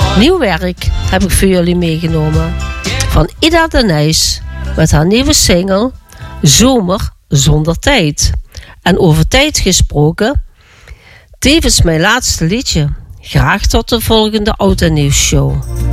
Nieuw werk heb ik voor jullie meegenomen. Van Ida de Nijs met haar nieuwe single Zomer zonder tijd. En over tijd gesproken, tevens mijn laatste liedje. Graag tot de volgende Oud en Nieuws show.